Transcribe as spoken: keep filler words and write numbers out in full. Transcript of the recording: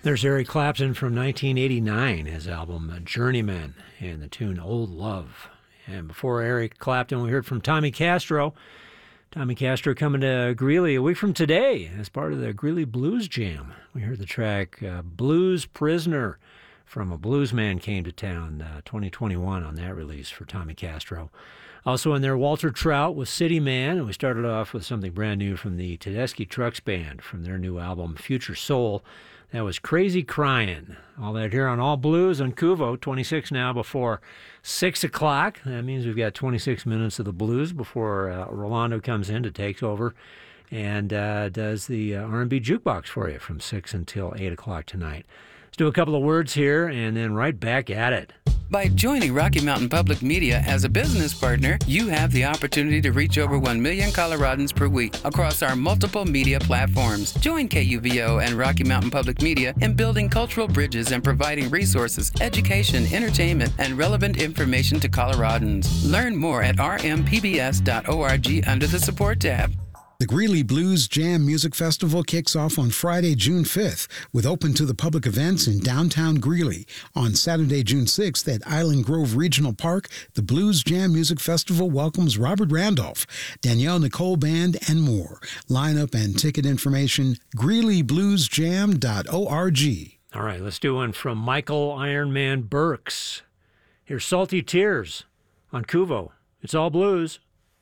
There's Eric Clapton from nineteen eighty-nine, his album Journeyman, and the tune Old Love. And before Eric Clapton, we heard from Tommy Castro. Tommy Castro coming to Greeley a week from today as part of the Greeley Blues Jam. We heard the track uh, Blues Prisoner from A Blues Man Came to Town, uh, twenty twenty-one on that release for Tommy Castro. Also in there, Walter Trout with City Man, and we started off with something brand new from the Tedeschi Trucks Band from their new album Future Soul. That was Crazy Cryin'. All that here on All Blues on Kuvo, twenty-six now before six o'clock. That means we've got twenty-six minutes of the blues before uh, Rolando comes in to take over and uh, does the uh, R and B Jukebox for you from six until eight o'clock tonight. Let's do a couple of words here and then right back at it. By joining Rocky Mountain Public Media as a business partner, you have the opportunity to reach over one million Coloradans per week across our multiple media platforms. Join K U V O and Rocky Mountain Public Media in building cultural bridges and providing resources, education, entertainment, and relevant information to Coloradans. Learn more at r m p b s dot org under the support tab. The Greeley Blues Jam Music Festival kicks off on Friday, June fifth, with open to the public events in downtown Greeley. On Saturday, June sixth, at Island Grove Regional Park, the Blues Jam Music Festival welcomes Robert Randolph, Danielle Nicole Band, and more. Lineup and ticket information, greeley blues jam dot org. All right, let's do one from Michael Ironman Burks. Here's Salty Tears on Kuvo. It's all blues.